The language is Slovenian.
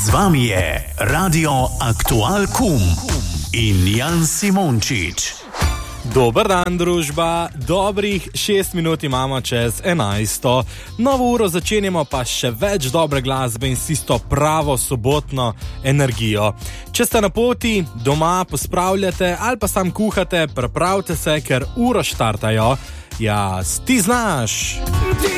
Z vami je Radio Aktual Kum in Jan Simončič. Dober dan, družba. Dobrih 6 minut imamo čez 11. Novo uro začenjamo pa še več dobre glasbe in s tisto pravo sobotno energijo. Če ste na poti, doma pospravljate ali pa sam kuhate, pripravite se, ker uro štartajo. Ja, ti znaš.